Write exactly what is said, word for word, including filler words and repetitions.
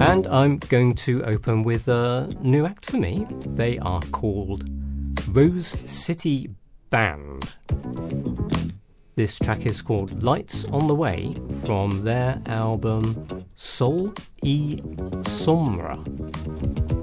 And I'm going to open with a new act for me. They are called Rose City Band. This track is called Lights on the Way from their album Sol y Sombra.